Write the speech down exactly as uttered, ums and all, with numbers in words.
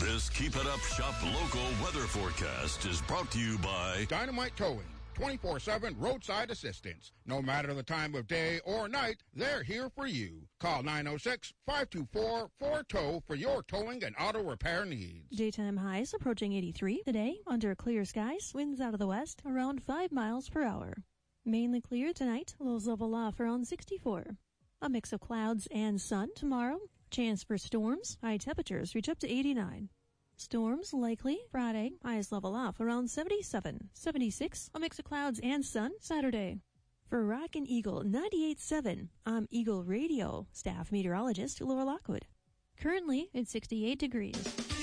This Keep It Up Shop local weather forecast is brought to you by Dynamite Towing, twenty-four seven roadside assistance. No matter the time of day or night, they're here for you. Call nine oh six, five two four, four T O W for your towing and auto repair needs. Daytime highs approaching eighty-three. Today, under clear skies, winds out of the west around five miles per hour. Mainly clear tonight, lows level off around sixty-four. A mix of clouds and sun tomorrow. Chance for storms. High temperatures reach up to eighty-nine. Storms likely Friday. Highest level off around seventy-seven. seventy-six. A mix of clouds and sun Saturday. For Rockin' Eagle ninety-eight point seven, I'm Eagle Radio staff meteorologist Laura Lockwood. Currently, it's sixty-eight degrees.